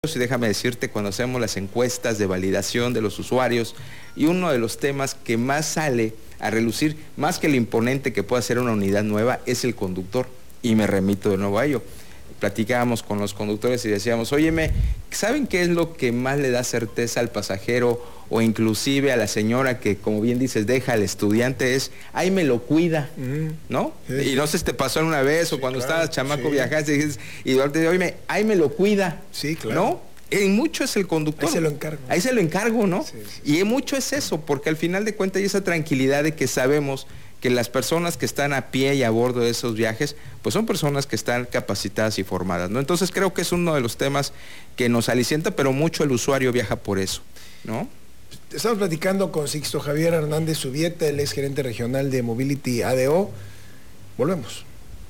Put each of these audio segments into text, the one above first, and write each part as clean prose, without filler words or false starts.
Y déjame decirte, cuando hacemos las encuestas de validación de los usuarios, y uno de los temas que más sale a relucir, más que el imponente que pueda ser una unidad nueva, es el conductor, y me remito de nuevo a ello. Platicábamos con los conductores y decíamos, óyeme, ¿saben qué es lo que más le da certeza al pasajero o inclusive a la señora que, como bien dices, deja al estudiante? Es, ahí me lo cuida, ¿no? Sí. Y no sé si te pasó una vez, sí, o cuando estabas chamaco, viajaste y te dices, óyeme, ahí me lo cuida, sí, claro, ¿no? En mucho es el conductor. Ahí se lo encargo. Ahí se lo encargo, ¿no? Sí, sí, y en mucho es eso, porque al final de cuentas hay esa tranquilidad de que sabemos que las personas que están a pie y a bordo de esos viajes, pues son personas que están capacitadas y formadas, ¿no? Entonces creo que es uno de los temas que nos alicienta, pero mucho el usuario viaja por eso, ¿no? Estamos platicando con Sixto Javier Hernández Subieta, el ex gerente regional de Mobility ADO. Volvemos.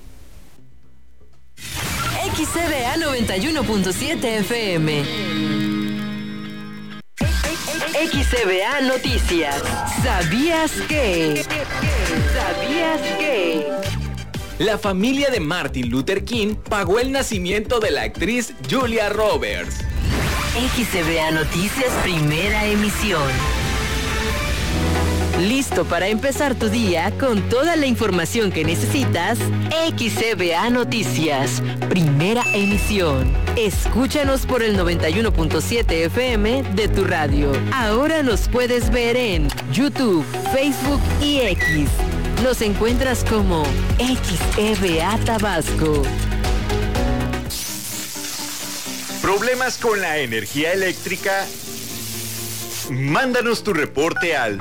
XCBA 91.7 FM. XCBA Noticias. ¿Sabías qué? ¿Sabías qué? La familia de Martin Luther King pagó el nacimiento de la actriz Julia Roberts. XCBA Noticias, primera emisión. ¿Listo para empezar tu día con toda la información que necesitas? XCBA Noticias, primera emisión. Escúchanos por el 91.7 FM de tu radio. Ahora nos puedes ver en YouTube, Facebook y X. Nos encuentras como XCBA Tabasco. ¿Problemas con la energía eléctrica? Mándanos tu reporte al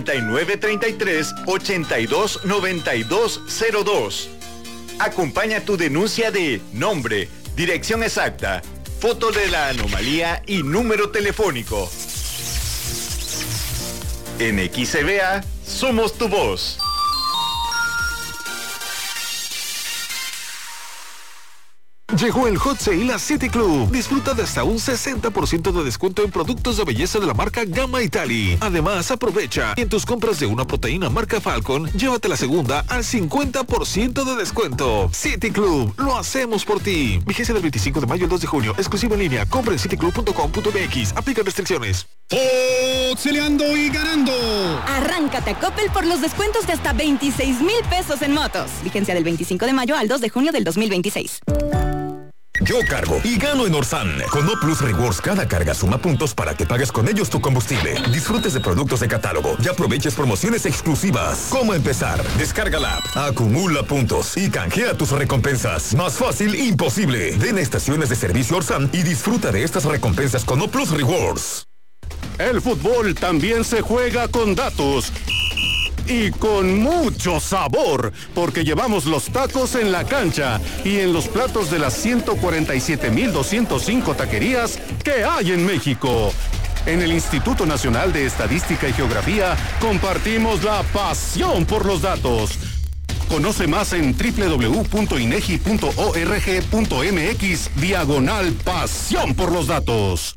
9933-829202. Acompaña tu denuncia de nombre, dirección exacta, foto de la anomalía y número telefónico. En XCBA, somos tu voz. Llegó el Hot Sale a City Club. Disfruta de hasta un 60% de descuento en productos de belleza de la marca Gamma Italy. Además, aprovecha. En tus compras de una proteína marca Falcon, llévate la segunda al 50% de descuento. City Club, lo hacemos por ti. Vigencia del 25 de mayo al 2 de junio. Exclusivo en línea. Compra en cityclub.com.mx. Aplica restricciones. Foxeleando y ganando. Arráncate a Coppel por los descuentos de hasta 26,000 pesos en motos. Vigencia del 25 de mayo al 2 de junio del 2026. Yo cargo y gano en Orsan. Con O Plus Rewards, cada carga suma puntos para que pagues con ellos tu combustible. Disfrutes de productos de catálogo y aproveches promociones exclusivas. ¿Cómo empezar? Descarga la app, acumula puntos y canjea tus recompensas. Más fácil imposible. Ven a estaciones de servicio Orsan y disfruta de estas recompensas con O Plus Rewards. El fútbol también se juega con datos. Y con mucho sabor, porque llevamos los tacos en la cancha y en los platos de las 147,205 taquerías que hay en México. En el Instituto Nacional de Estadística y Geografía compartimos la pasión por los datos. Conoce más en www.inegi.org.mx/pasión por los datos.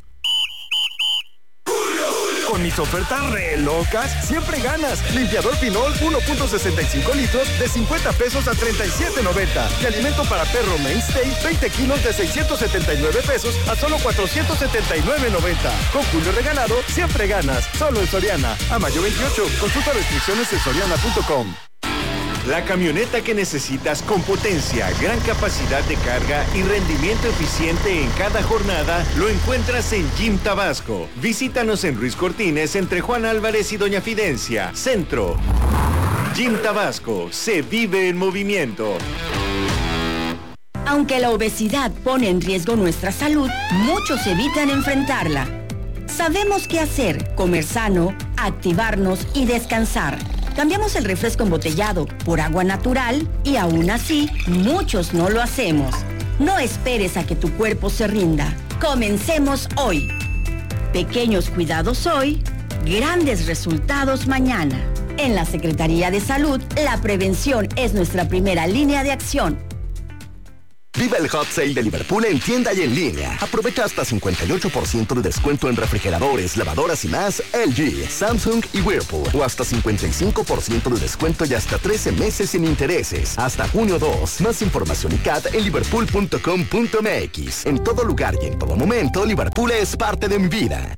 Con mis ofertas re locas, siempre ganas. Limpiador Pinol 1.65 litros de 50 pesos a 37.90. Y alimento para perro Mainstay 20 kilos de 679 pesos a solo 479.90. Con Julio regalado, siempre ganas. Solo en Soriana. A mayo 28. Consulta restricciones en soriana.com. La camioneta que necesitas con potencia, gran capacidad de carga y rendimiento eficiente en cada jornada lo encuentras en Jim Tabasco. Visítanos en Ruiz Cortines entre Juan Álvarez y Doña Fidencia, Centro. Jim Tabasco, se vive en movimiento. Aunque la obesidad pone en riesgo nuestra salud, muchos evitan enfrentarla. Sabemos qué hacer: comer sano, activarnos y descansar. Cambiamos el refresco embotellado por agua natural y aún así, muchos no lo hacemos. No esperes a que tu cuerpo se rinda. Comencemos hoy. Pequeños cuidados hoy, grandes resultados mañana. En la Secretaría de Salud, la prevención es nuestra primera línea de acción. Viva el Hot Sale de Liverpool en tienda y en línea. Aprovecha hasta 58% de descuento en refrigeradores, lavadoras y más LG, Samsung y Whirlpool. O hasta 55% de descuento y hasta 13 meses sin intereses. Hasta junio 2. Más información y CAT en liverpool.com.mx. En todo lugar y en todo momento, Liverpool es parte de mi vida.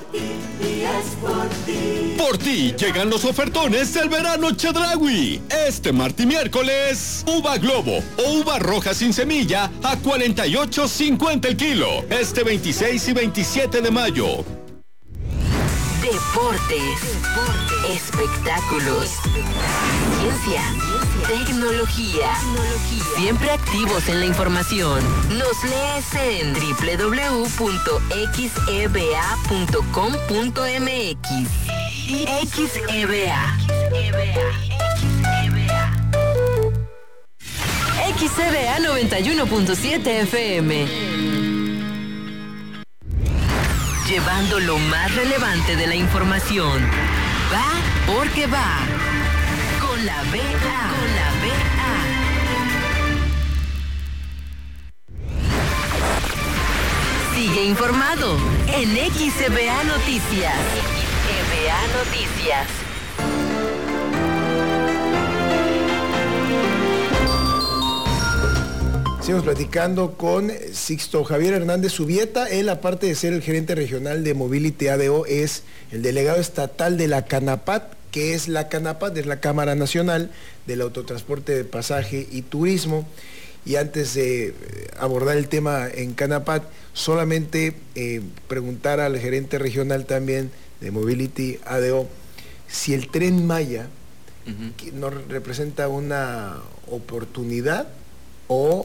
Por ti llegan los ofertones del verano Chedraui. Este martes y miércoles, uva globo o uva roja sin semilla a 48.50 el kilo. Este 26 y 27 de mayo. Deportes, espectáculos, ciencia, tecnología. Siempre activos en la información. Nos lees en www.xeba.com.mx. XEBA. XEBA 91.7 FM. Llevando lo más relevante de la información. Va porque va. Con la BA. Sigue informado en XEBA Noticias. XEBA Noticias. Seguimos platicando con Sixto Javier Hernández Subieta. Él, aparte de ser el gerente regional de Mobility ADO, es el delegado estatal de la CANAPAT, que es la CANAPAT, es la Cámara Nacional del Autotransporte de Pasaje y Turismo. Y antes de abordar el tema en CANAPAT, solamente preguntar al gerente regional también de Mobility ADO si el Tren Maya nos representa una oportunidad o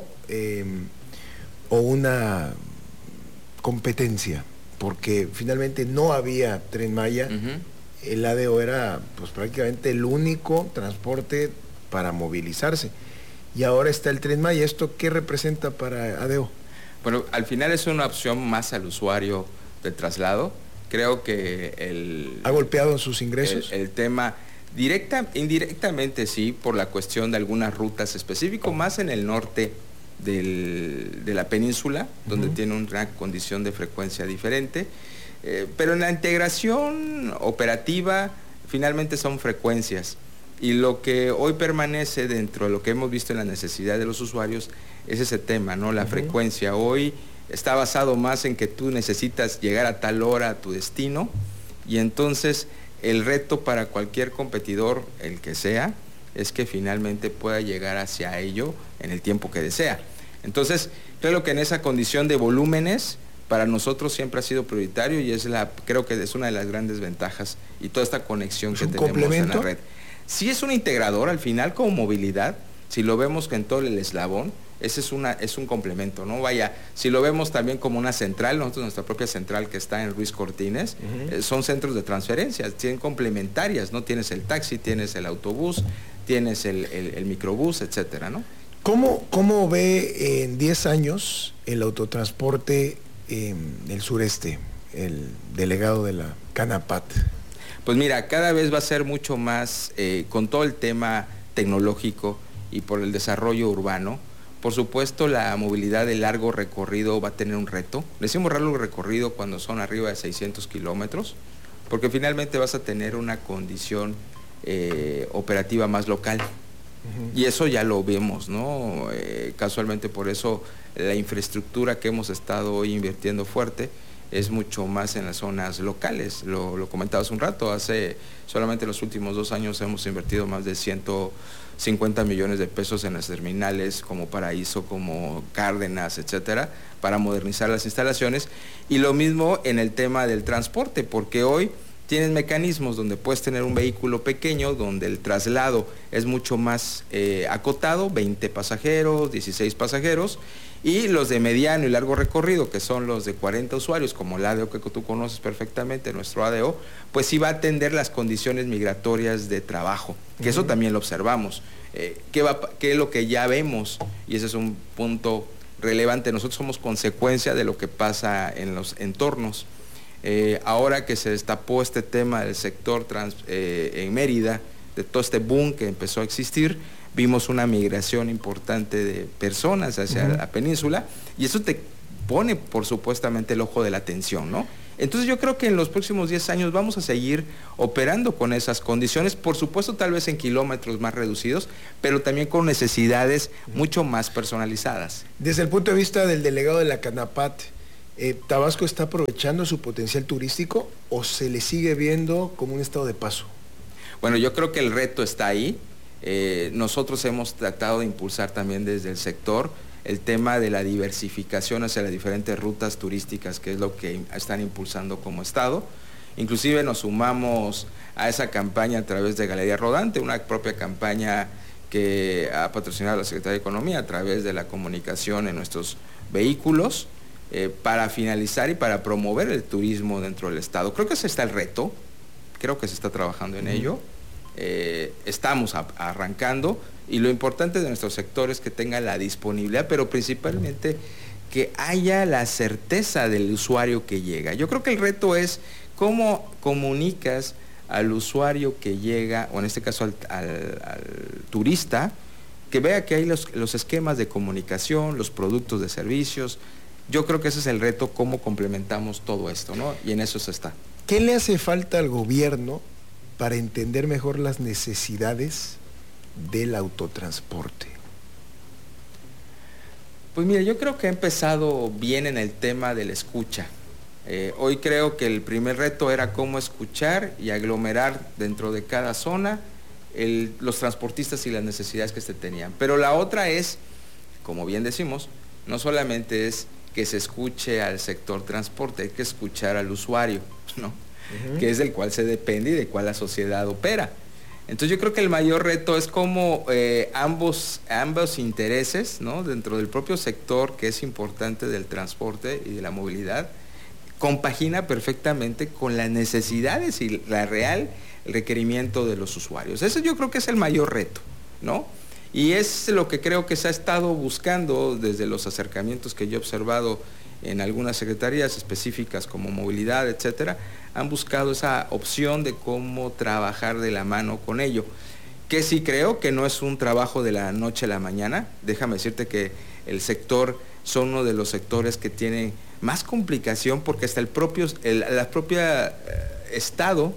una competencia, porque finalmente no había Tren Maya. El ADO era pues prácticamente el único transporte para movilizarse, y ahora está el Tren Maya. ¿Esto qué representa para ADO? Bueno, al final es una opción más al usuario de traslado. Creo que ¿ha golpeado en sus ingresos? El tema indirectamente sí, por la cuestión de algunas rutas específicas, más en el norte de la península, donde tiene una condición de frecuencia diferente, pero en la integración operativa finalmente son frecuencias, y lo que hoy permanece dentro de lo que hemos visto en la necesidad de los usuarios es ese tema, ¿no? La frecuencia hoy está basado más en que tú necesitas llegar a tal hora a tu destino, y entonces el reto para cualquier competidor, el que sea, es que finalmente pueda llegar hacia ello en el tiempo que desea. Entonces, creo que en esa condición de volúmenes, para nosotros siempre ha sido prioritario, y creo que es una de las grandes ventajas, y toda esta conexión que tenemos en la red. Sí es un integrador al final como movilidad, si lo vemos en todo el eslabón, ese es un complemento, ¿no? Vaya, si lo vemos también como una central, nosotros nuestra propia central que está en Ruiz Cortines, son centros de transferencia, tienen complementarias, ¿no? Tienes el taxi, tienes el autobús, tienes el microbús, etcétera, ¿no? ¿Cómo ve en 10 años el autotransporte en el sureste, el delegado de la CANAPAT? Pues mira, cada vez va a ser mucho más, con todo el tema tecnológico y por el desarrollo urbano. Por supuesto, la movilidad de largo recorrido va a tener un reto. Decimos largo recorrido cuando son arriba de 600 kilómetros, porque finalmente vas a tener una condición operativa más local. Y eso ya lo vemos, ¿no? Casualmente por eso la infraestructura que hemos estado hoy invirtiendo fuerte es mucho más en las zonas locales. Lo comentaba hace un rato, solamente en los últimos 2 años hemos invertido más de 150 millones de pesos en las terminales como Paraíso, como Cárdenas, etcétera, para modernizar las instalaciones. Y lo mismo en el tema del transporte, porque hoy tienes mecanismos donde puedes tener un vehículo pequeño, donde el traslado es mucho más acotado, 20 pasajeros, 16 pasajeros, y los de mediano y largo recorrido, que son los de 40 usuarios, como el ADO que tú conoces perfectamente, nuestro ADO, pues sí va a atender las condiciones migratorias de trabajo, que eso también lo observamos. ¿Qué es lo que ya vemos? Y ese es un punto relevante. Nosotros somos consecuencia de lo que pasa en los entornos. Ahora que se destapó este tema del sector en Mérida, de todo este boom que empezó a existir, vimos una migración importante de personas hacia la península, y eso te pone, por supuestamente, el ojo de la atención, ¿no? Entonces yo creo que en los próximos 10 años vamos a seguir operando con esas condiciones, por supuesto tal vez en kilómetros más reducidos, pero también con necesidades mucho más personalizadas. Desde el punto de vista del delegado de la Canapat, ¿Tabasco está aprovechando su potencial turístico o se le sigue viendo como un estado de paso? Bueno, yo creo que el reto está ahí. Nosotros hemos tratado de impulsar también desde el sector el tema de la diversificación hacia las diferentes rutas turísticas, que es lo que están impulsando como Estado. Inclusive nos sumamos a esa campaña a través de Galería Rodante, una propia campaña que ha patrocinado la Secretaría de Economía a través de la comunicación en nuestros vehículos, para finalizar y para promover el turismo dentro del Estado. Creo que ese está el reto, creo que se está trabajando en ello. Estamos arrancando, y lo importante de nuestro sector es que tenga la disponibilidad, pero principalmente que haya la certeza del usuario que llega. Yo creo que el reto es cómo comunicas al usuario que llega, o en este caso al turista, que vea que hay los esquemas de comunicación, los productos de servicios. Yo creo que ese es el reto, cómo complementamos todo esto, ¿no? Y en eso se está. ¿Qué le hace falta al gobierno para entender mejor las necesidades del autotransporte? Pues mire, yo creo que ha empezado bien en el tema de la escucha. Hoy creo que el primer reto era cómo escuchar y aglomerar dentro de cada zona los transportistas y las necesidades que se tenían. Pero la otra es, como bien decimos, no solamente es que se escuche al sector transporte, hay que escuchar al usuario, ¿no? Que es del cual se depende y del cual la sociedad opera. Entonces yo creo que el mayor reto es cómo ambos intereses, ¿no?, dentro del propio sector, que es importante, del transporte y de la movilidad, compagina perfectamente con las necesidades y el requerimiento de los usuarios. Eso yo creo que es el mayor reto, ¿no? Y es lo que creo que se ha estado buscando desde los acercamientos que yo he observado en algunas secretarías específicas como movilidad, etcétera. Han buscado esa opción de cómo trabajar de la mano con ello, que sí creo que no es un trabajo de la noche a la mañana. Déjame decirte que el sector son uno de los sectores que tiene más complicación, porque hasta el propio Estado,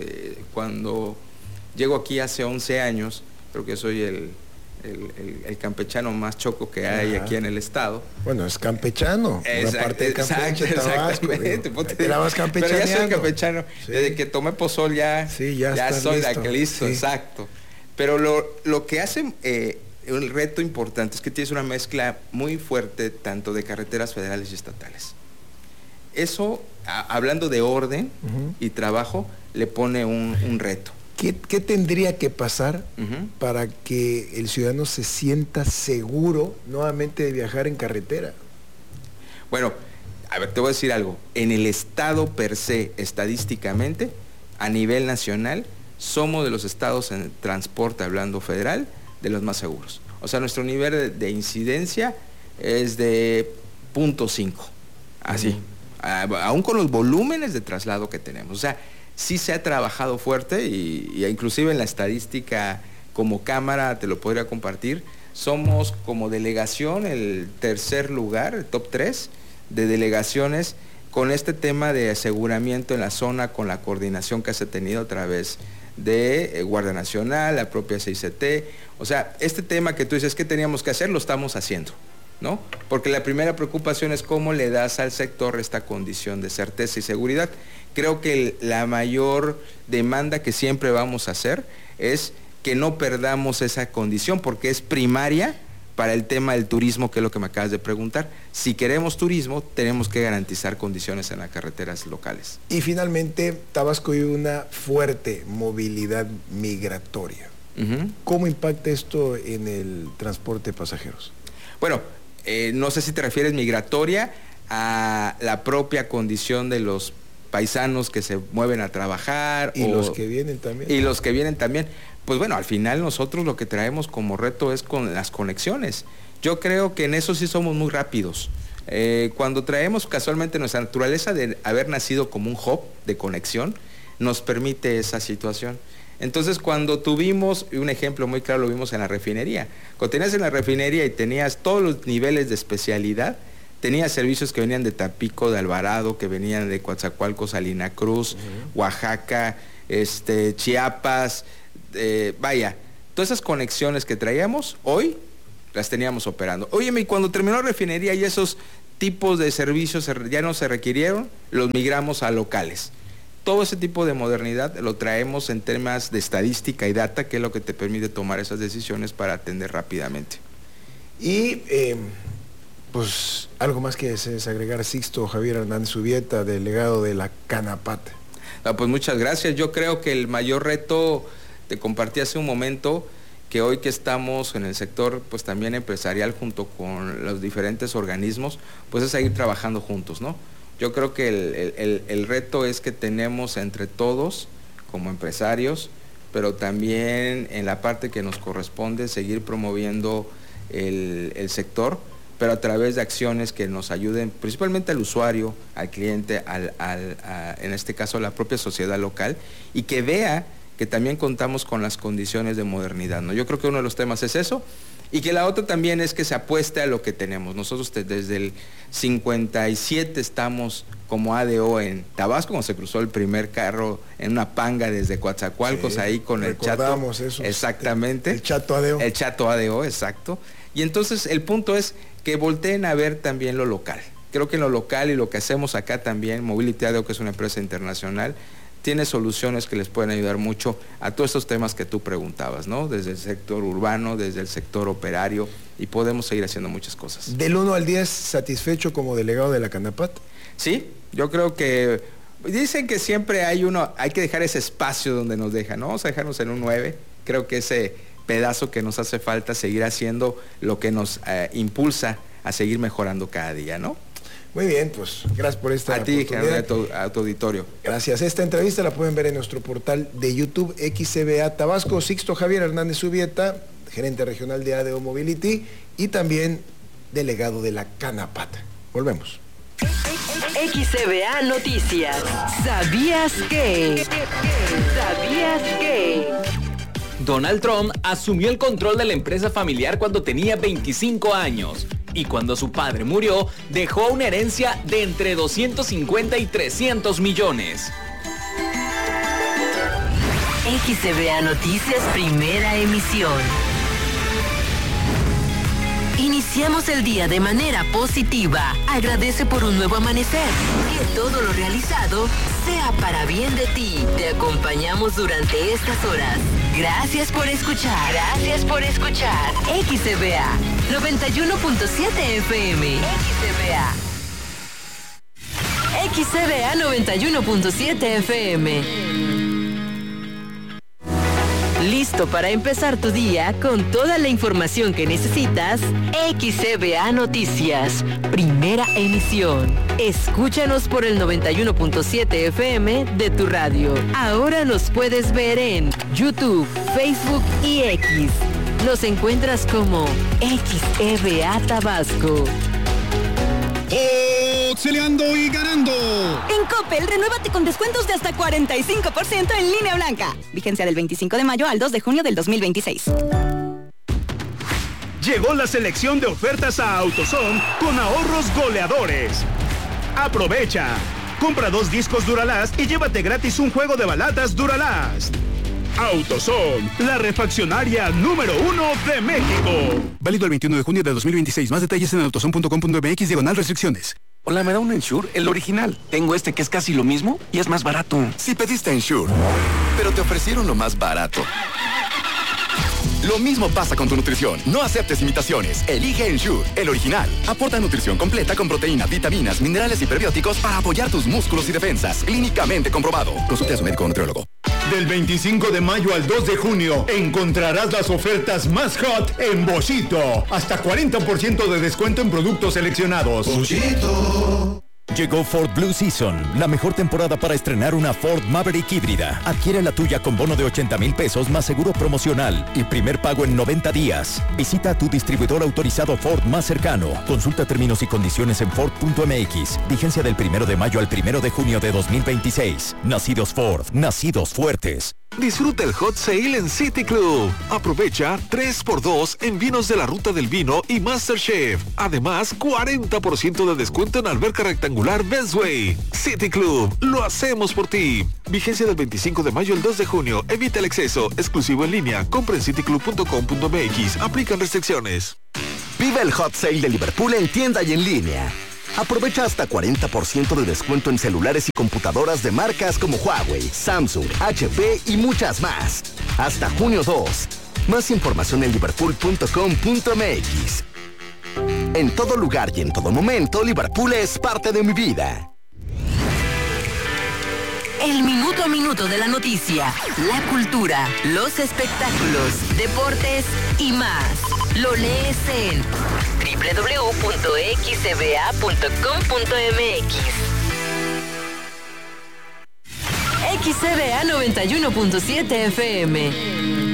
cuando llego aquí hace 11 años, creo que soy el campechano más choco que hay aquí en el Estado. Bueno, es campechano. Exacto, una parte de Campeche, exactamente. Te la vas campechaneando. Pero ya soy campechano. Sí. Desde que tomé pozol ya soy listo, sí. Exacto. Pero lo que hace un reto importante es que tienes una mezcla muy fuerte tanto de carreteras federales y estatales. Eso, hablando de orden y trabajo, le pone un reto. ¿Qué tendría que pasar para que el ciudadano se sienta seguro nuevamente de viajar en carretera? Bueno, a ver, te voy a decir algo. En el Estado per se, estadísticamente, a nivel nacional, somos de los estados en transporte, hablando federal, de los más seguros. O sea, nuestro nivel de incidencia es de 0.5, así, aún con los volúmenes de traslado que tenemos. O sea, sí se ha trabajado fuerte y inclusive en la estadística como Cámara, te lo podría compartir, somos como delegación el tercer lugar, el top 3 de delegaciones con este tema de aseguramiento en la zona, con la coordinación que se ha tenido a través de Guardia Nacional, la propia CICT. O sea, este tema que tú dices que teníamos que hacer, lo estamos haciendo, ¿no? Porque la primera preocupación es cómo le das al sector esta condición de certeza y seguridad. Creo que la mayor demanda que siempre vamos a hacer es que no perdamos esa condición, porque es primaria para el tema del turismo, que es lo que me acabas de preguntar. Si queremos turismo, tenemos que garantizar condiciones en las carreteras locales. Y finalmente, Tabasco vive una fuerte movilidad migratoria. ¿Cómo impacta esto en el transporte de pasajeros? Bueno, no sé si te refieres migratoria a la propia condición de los paisanos que se mueven a trabajar. Y los que vienen también. Y los que vienen también. Pues bueno, al final nosotros lo que traemos como reto es con las conexiones. Yo creo que en eso sí somos muy rápidos. Cuando traemos casualmente nuestra naturaleza de haber nacido como un hub de conexión, nos permite esa situación. Entonces, cuando tuvimos, y un ejemplo muy claro lo vimos en la refinería, cuando tenías en la refinería y tenías todos los niveles de especialidad, tenías servicios que venían de Tampico, de Alvarado, que venían de Coatzacoalcos, Salina Cruz, Oaxaca, Chiapas, vaya, todas esas conexiones que traíamos, hoy las teníamos operando. Óyeme, y cuando terminó la refinería y esos tipos de servicios ya no se requirieron, los migramos a locales. Todo ese tipo de modernidad lo traemos en temas de estadística y data, que es lo que te permite tomar esas decisiones para atender rápidamente. Y pues algo más que desees agregar, Sixto Javier Hernández Subieta, delegado de la Canapat. Pues muchas gracias. Yo creo que el mayor reto, te compartí hace un momento, que hoy que estamos en el sector pues también empresarial junto con los diferentes organismos, pues es seguir trabajando juntos, ¿no? Yo creo que el reto es que tenemos entre todos, como empresarios, pero también en la parte que nos corresponde, seguir promoviendo el sector, pero a través de acciones que nos ayuden principalmente al usuario, al cliente, en este caso a la propia sociedad local, y que vea que también contamos con las condiciones de modernidad, ¿no? Yo creo que uno de los temas es eso, y que la otra también es que se apueste a lo que tenemos. Nosotros desde el 57 estamos como ADO en Tabasco, cuando se cruzó el primer carro en una panga desde Coatzacoalcos, ahí con el Chato. Eso, exactamente. El Chato ADO. El Chato ADO, exacto. Y entonces el punto es que volteen a ver también lo local. Creo que en lo local y lo que hacemos acá también, Mobility ADO, que es una empresa internacional, tiene soluciones que les pueden ayudar mucho a todos estos temas que tú preguntabas, ¿no? Desde el sector urbano, desde el sector operario, y podemos seguir haciendo muchas cosas. ¿Del 1 al 10 satisfecho como delegado de la Canapat? Sí, yo creo que dicen que siempre hay que dejar ese espacio donde nos dejan, ¿no? Vamos a dejarnos en un 9, creo que ese pedazo que nos hace falta seguir haciendo lo que nos impulsa a seguir mejorando cada día, ¿no? Muy bien, pues gracias por esta oportunidad. A tu auditorio. Gracias. Esta entrevista la pueden ver en nuestro portal de YouTube XCBA Tabasco. Sixto Javier Hernández Subieta, gerente regional de ADO Mobility y también delegado de la Canapat. Volvemos. XCBA Noticias. ¿Sabías que? Donald Trump asumió el control de la empresa familiar cuando tenía 25 años. Y cuando su padre murió, dejó una herencia de entre 250 y 300 millones. XCBA Noticias, primera emisión. Iniciamos el día de manera positiva. Agradece por un nuevo amanecer. Que todo lo realizado sea para bien de ti. Te acompañamos durante estas horas. Gracias por escuchar. XCBA 91.7 FM. XCBA 91.7 FM. ¿Listo para empezar tu día con toda la información que necesitas? XCBA Noticias, primera emisión. Escúchanos por el 91.7 FM de tu radio. Ahora nos puedes ver en YouTube, Facebook y X. Nos encuentras como XCBA Tabasco. Auxiliando y ganando. En Coppel, renuévate con descuentos de hasta 45% en línea blanca. Vigencia del 25 de mayo al 2 de junio del 2026. Llegó la selección de ofertas a AutoZone con ahorros goleadores. Aprovecha. Compra 2 discos Duralast y llévate gratis un juego de baladas Duralast. AutoZone, la refaccionaria número 1 de México. Válido el 21 de junio de 2026. Más detalles en autozone.com.mx/restricciones. Hola, ¿me da un Ensure? El original. Tengo este que es casi lo mismo y es más barato. Si pediste Ensure, pero te ofrecieron lo más barato. Lo mismo pasa con tu nutrición. No aceptes imitaciones. Elige Ensure, el original. Aporta nutrición completa con proteínas, vitaminas, minerales y prebióticos para apoyar tus músculos y defensas. Clínicamente comprobado. Consulte a su médico nutriólogo. Del 25 de mayo al 2 de junio encontrarás las ofertas más hot en Boschito. Hasta 40% de descuento en productos seleccionados. Boschito. Llegó Ford Blue Season, la mejor temporada para estrenar una Ford Maverick híbrida. Adquiere la tuya con bono de 80,000 pesos más seguro promocional y primer pago en 90 días. Visita a tu distribuidor autorizado Ford más cercano. Consulta términos y condiciones en Ford.mx. Vigencia del 1 de mayo al 1 de junio de 2026. Nacidos Ford, nacidos fuertes. Disfruta el Hot Sale en City Club. Aprovecha 3x2 en vinos de la Ruta del Vino y MasterChef. Además, 40% de descuento en alberca rectangular Best Way. City Club, lo hacemos por ti. Vigencia del 25 de mayo al 2 de junio. Evita el exceso. Exclusivo en línea. Compra en cityclub.com.mx. Aplican restricciones. Vive el Hot Sale de Liverpool en tienda y en línea. Aprovecha hasta 40% de descuento en celulares y computadoras de marcas como Huawei, Samsung, HP y muchas más. Hasta junio 2. Más información en liverpool.com.mx. En todo lugar y en todo momento, Liverpool es parte de mi vida. El minuto a minuto de la noticia, la cultura, los espectáculos, deportes y más. Lo lees en www.xcba.com.mx. XCBA 91.7 FM.